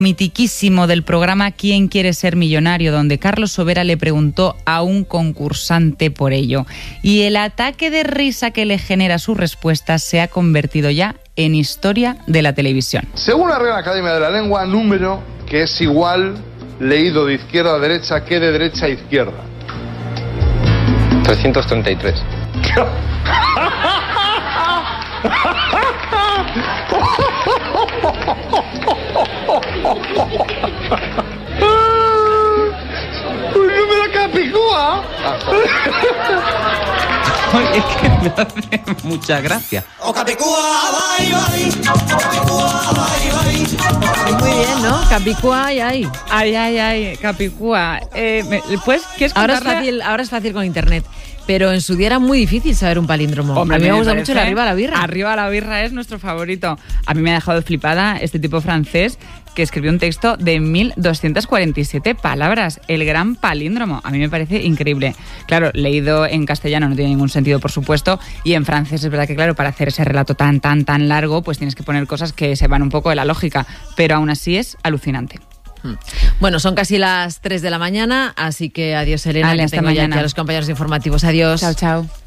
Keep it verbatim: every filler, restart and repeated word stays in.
mitiquísimo del programa ¿Quién quiere ser millonario?, donde Carlos Sobera le preguntó a un concursante por ello. Y el ataque de risa que le genera su respuesta se ha convertido ya en historia de la televisión. Según la Real Academia de la Lengua, número que es igual leído de izquierda a derecha que de derecha a izquierda. trescientos treinta y tres. ¡Uy, no me da capicúa! Oye, es que me hace mucha gracia. Oh, Capicúa, bye, bye. Capicúa, bye, bye. Muy bien, ¿no? Capicúa, ay, ay. Ay, ay, ay, Capicúa. Eh, pues, ¿quieres ahora es contarla? fácil, ahora es fácil con internet. Pero en su día era muy difícil saber un palíndromo. Hombre, a mí me, me gusta parece, mucho el Arriba la birra. Arriba la birra es nuestro favorito. A mí me ha dejado flipada este tipo francés que escribió un texto de mil doscientas cuarenta y siete palabras, el gran palíndromo. A mí me parece increíble. Claro, leído en castellano no tiene ningún sentido, por supuesto, y en francés es verdad que, claro, para hacer ese relato tan, tan, tan largo, pues tienes que poner cosas que se van un poco de la lógica, pero aún así es alucinante. Bueno, son casi las tres de la mañana, así que adiós, Elena, Vale, que hasta tengo ya mañana. aquí a los compañeros informativos. Adiós. Chao, chao.